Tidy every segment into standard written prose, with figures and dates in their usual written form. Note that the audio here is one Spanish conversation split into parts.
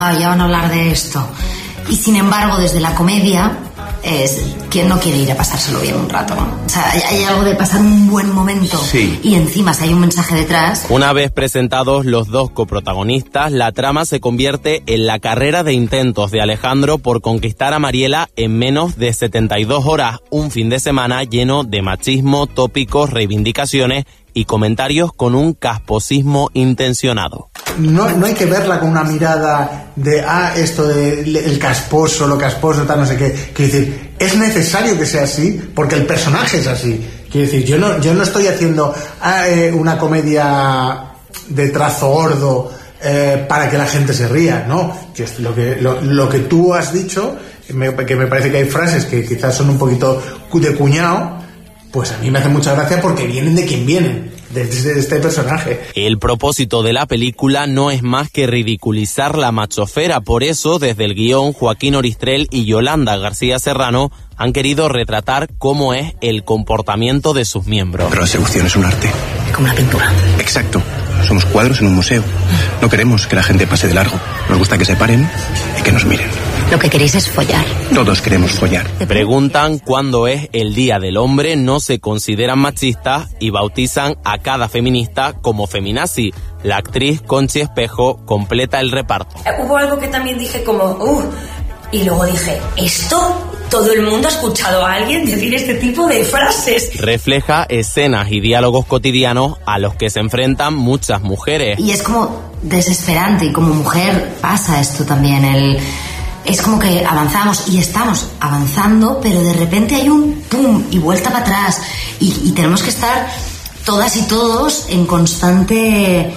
ya van a hablar de esto. Y sin embargo, desde la comedia, ¿quién no quiere ir a pasárselo bien un rato, no? O sea, hay algo de pasar un buen momento. Sí. Y encima, si hay un mensaje detrás. Una vez presentados los dos coprotagonistas, la trama se convierte en la carrera de intentos de Alejandro por conquistar a Mariela en menos de 72 horas. Un fin de semana lleno de machismo, tópicos, reivindicaciones y comentarios con un casposismo intencionado. No hay que verla con una mirada de esto de el casposo, lo casposo, tal, no sé qué. Quiero decir, es necesario que sea así porque el personaje es así. Quiero decir, yo no estoy haciendo una comedia de trazo gordo para que la gente se ría, no. Lo que tú has dicho, que me parece que hay frases que quizás son un poquito de cuñado, pues a mí me hace mucha gracia porque vienen de quien vienen, de este personaje. El propósito de la película no es más que ridiculizar la machofera. Por eso, desde el guión, Joaquín Oristrel y Yolanda García Serrano han querido retratar cómo es el comportamiento de sus miembros. Pero la seducción es un arte. Como la pintura. Exacto. Somos cuadros en un museo. No queremos que la gente pase de largo. Nos gusta que se paren y que nos miren. Lo que queréis es follar. Todos queremos follar. Preguntan cuándo es el Día del Hombre, no se consideran machistas y bautizan a cada feminista como feminazi. La actriz Conchi Espejo completa el reparto. Hubo algo que también dije como, y luego dije, ¿esto? ¿Todo el mundo ha escuchado a alguien decir este tipo de frases? Refleja escenas y diálogos cotidianos a los que se enfrentan muchas mujeres. Y es como desesperante, y como mujer pasa esto también, es como que avanzamos y estamos avanzando, pero de repente hay un pum y vuelta para atrás y tenemos que estar todas y todos en constante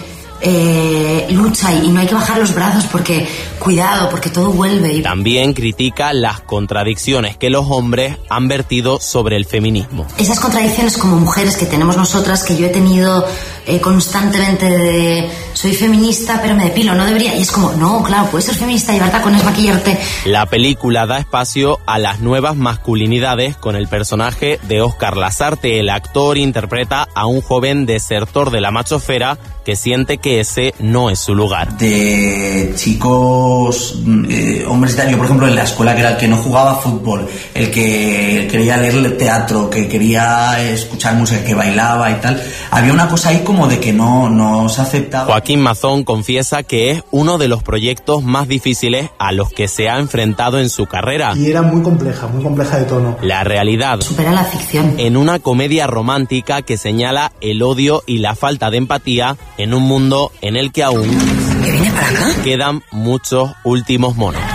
lucha y no hay que bajar los brazos porque cuidado, porque todo vuelve. También critica las contradicciones que los hombres han vertido sobre el feminismo. Esas contradicciones como mujeres que tenemos nosotras, que yo he tenido constantemente de soy feminista pero me depilo, no debería, y es como, no, claro, puedes ser feminista, llevar tacones, maquillarte. La película da espacio a las nuevas masculinidades con el personaje de Óscar Lasarte. El actor interpreta a un joven desertor de la machofera que siente que ese no es su lugar. De chicos, hombres y tal, yo por ejemplo en la escuela que era el que no jugaba fútbol, el que quería leer teatro, que quería escuchar música, que bailaba y tal, había una cosa ahí como de que no se aceptaba. Joaquín Mazón confiesa que es uno de los proyectos más difíciles a los que se ha enfrentado en su carrera. Y era muy compleja de tono. La realidad supera la ficción. En una comedia romántica que señala el odio y la falta de empatía en un mundo en el que aún ¿Que viene para acá? quedan muchos últimos monos.